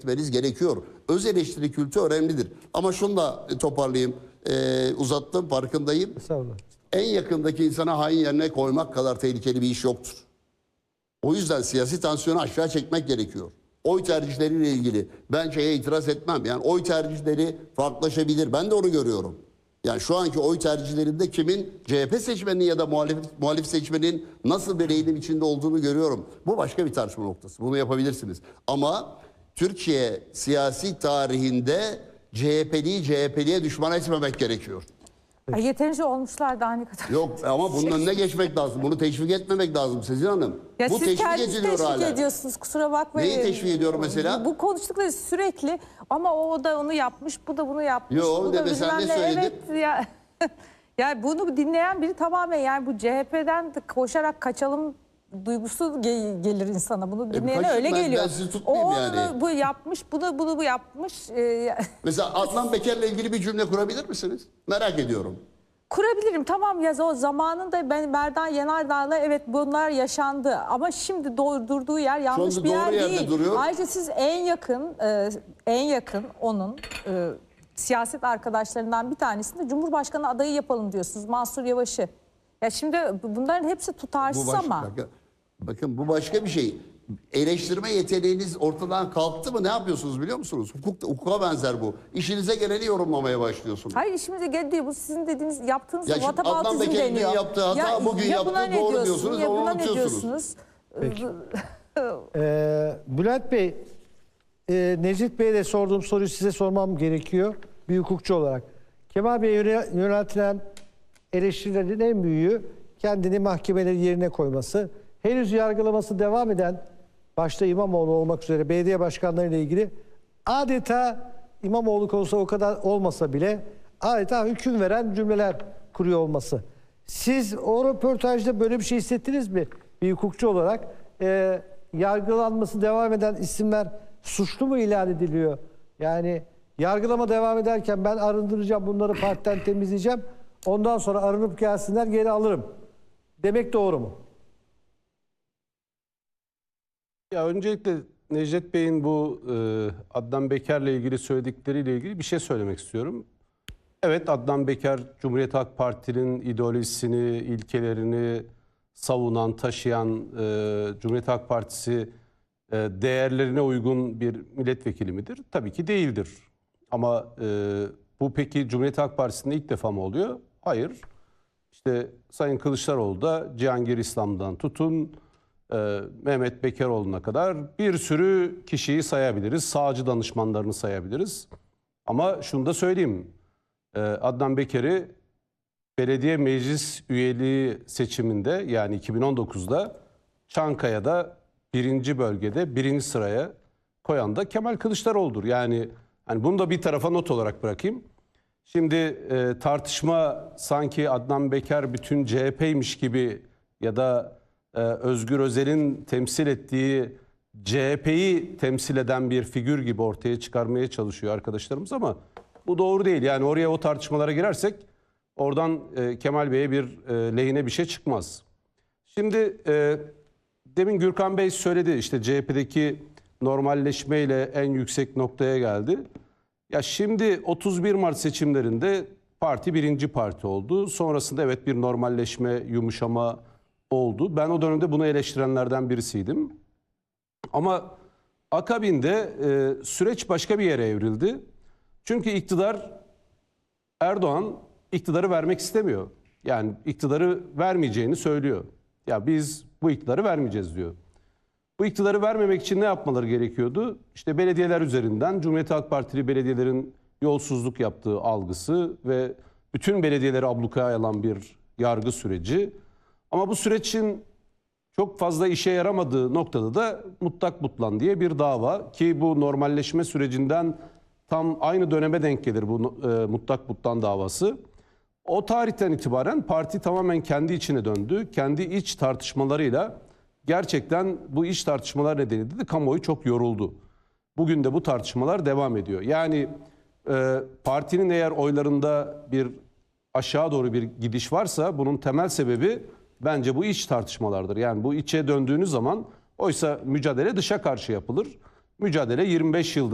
etmeniz gerekiyor. Öz eleştiri kültürü önemlidir. Ama şunu da toparlayayım. Uzattım, farkındayım. En yakındaki insana hain yerine koymak kadar tehlikeli bir iş yoktur. O yüzden siyasi tansiyonu aşağı çekmek gerekiyor. Oy tercihleriyle ilgili ben itiraz etmem. Yani oy tercihleri farklılaşabilir. Ben de onu görüyorum. Yani şu anki oy tercihlerinde kimin CHP seçmeninin ya da muhalif seçmenin nasıl bir eğilim içinde olduğunu görüyorum. Bu başka bir tartışma noktası. Bunu yapabilirsiniz. Ama Türkiye siyasi tarihinde CHP'liye düşman etmemek gerekiyor. Yeterince olmuşlar daha ne kadar. Yok ama bunun önüne geçmek lazım. Bunu teşvik etmemek lazım Sezin Hanım. Ya bu siz teşvik kendiniz ediliyor teşvik hala. ediyorsunuz, kusura bakmayın. Neyi teşvik ediyorum mesela? Bu konuştukları sürekli ama o da onu yapmış, bu da bunu yapmış. Yo, bu da sen ne bilmem söyledin? Evet ya. Yani bunu dinleyen biri tamamen yani bu CHP'den de koşarak kaçalım duygusu gelir insana. Bunu dinleyene öyle geliyor. Ben sizi tutmayayım yani. Bu yapmış, bu yapmış. Mesela Adnan Beker'le ilgili bir cümle kurabilir misiniz? Merak ediyorum. Kurabilirim, tamam ya, o zamanında ben Merdan Yanardağ'la evet bunlar yaşandı ama şimdi durduğu yer yanlış bir yer değil. Duruyor. Ayrıca siz en yakın onun siyaset arkadaşlarından bir tanesini Cumhurbaşkanı adayı yapalım diyorsunuz, Mansur Yavaş'ı. Ya şimdi bunların hepsi tutarsız ama. Bakın bu başka bir şey. Eleştirme yeteneğiniz ortadan kalktı mı ne yapıyorsunuz biliyor musunuz? Hukuka benzer bu. İşinize geleni yorumlamaya başlıyorsunuz. Hayır, işimize geldi. Bu sizin dediğiniz, yaptığınız ya whataboutism deniyor. Yaptığı hata bugün yaptı, doğru diyorsunuz, onu unutuyorsunuz. Peki. Bülent Bey, Necip Bey'e de sorduğum soruyu size sormam gerekiyor bir hukukçu olarak. Kemal Bey'e yöneltilen eleştirilerin en büyüğü kendini mahkemeleri yerine koyması. Henüz yargılaması devam eden, başta İmamoğlu olmak üzere belediye başkanlarıyla ilgili adeta İmamoğlu konusu o kadar olmasa bile adeta hüküm veren cümleler kuruyor olması. Siz o röportajda böyle bir şey hissettiniz mi bir hukukçu olarak? Yargılanması devam eden isimler suçlu mu ilan ediliyor? Yani yargılama devam ederken ben arındıracağım, bunları partiden temizleyeceğim, ondan sonra arınıp gelsinler geri alırım demek doğru mu? Ya öncelikle Necdet Bey'in bu Adnan Beker'le ilgili söyledikleriyle ilgili bir şey söylemek istiyorum. Evet, Adnan Beker Cumhuriyet Halk Parti'nin ideolojisini, ilkelerini savunan, taşıyan Cumhuriyet Halk Partisi değerlerine uygun bir milletvekili midir? Tabii ki değildir. Ama bu peki Cumhuriyet Halk Partisi'nde ilk defa mı oluyor? Hayır. İşte Sayın Kılıçdaroğlu da Cihangir İslam'dan tutun Mehmet Bekeroğlu'na kadar bir sürü kişiyi sayabiliriz. Sağcı danışmanlarını sayabiliriz. Ama şunu da söyleyeyim. Adnan Beker'i belediye meclis üyeliği seçiminde, yani 2019'da Çankaya'da 1. bölgede 1. sıraya koyan da Kemal Kılıçdaroğlu'dur. Yani hani bunu da bir tarafa not olarak bırakayım. Şimdi tartışma sanki Adnan Beker bütün CHP'ymiş gibi ya da Özgür Özel'in temsil ettiği CHP'yi temsil eden bir figür gibi ortaya çıkarmaya çalışıyor arkadaşlarımız ama bu doğru değil. Yani oraya, o tartışmalara girersek oradan Kemal Bey'e bir lehine bir şey çıkmaz. Şimdi demin Gürkan Bey söyledi, işte CHP'deki normalleşmeyle en yüksek noktaya geldi. Ya şimdi 31 Mart seçimlerinde parti 1. parti oldu. Sonrasında evet bir normalleşme, yumuşama oldu. Ben o dönemde bunu eleştirenlerden birisiydim. Ama akabinde süreç başka bir yere evrildi. Çünkü iktidar, Erdoğan iktidarı vermek istemiyor. Yani iktidarı vermeyeceğini söylüyor. Ya biz bu iktidarı vermeyeceğiz diyor. Bu iktidarı vermemek için ne yapmaları gerekiyordu? İşte belediyeler üzerinden Cumhuriyet Halk Partili belediyelerin yolsuzluk yaptığı algısı ve bütün belediyeleri ablukaya alan bir yargı süreci. Ama bu sürecin çok fazla işe yaramadığı noktada da mutlak butlan diye bir dava, ki bu normalleşme sürecinden tam aynı döneme denk gelir bu mutlak butlan davası. O tarihten itibaren parti tamamen kendi içine döndü. Kendi iç tartışmalarıyla, gerçekten bu iç tartışmalar nedeniyle de kamuoyu çok yoruldu. Bugün de bu tartışmalar devam ediyor. Yani partinin eğer oylarında bir aşağı doğru bir gidiş varsa bunun temel sebebi bence bu iç tartışmalardır. Yani bu içe döndüğünüz zaman, oysa mücadele dışa karşı yapılır. Mücadele 25 yıldır